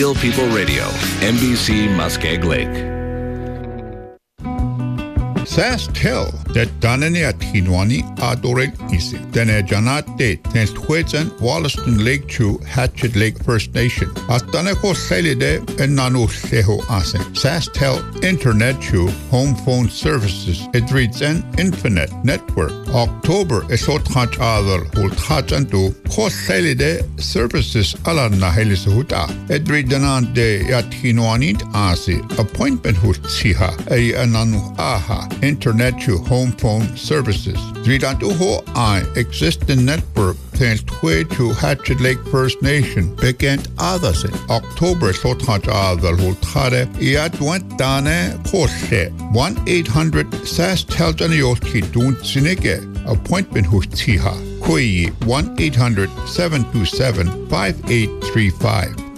Real People Radio, MBC Muskeg Lake. SaskTel that Danani at Hinwani Adoren Isi. Dene Janate Tens Huezen Wollaston Lake Chu Hatchet Lake First Nation. Astaneko Selide and Nanu Seho Asen. SaskTel Internet Chu Home Phone Services. It reads an Infinite Network. October Esot Hach Adal Hult Hachantu Kos Selide Services Alarna Helisuhuta. It read Danante at Hinwani Asi. Appointment Hut Siha. A Ananu Aha. Internet to home phone services. Dridantuho I existing network tends to Hatchet Lake First Nation began others in October Sothaj Adal Hultare Iadwent Dane Koshe 1-800 SAS Teljanioski Dun Sinike appointment Hustiha Kui 1-800-727-5835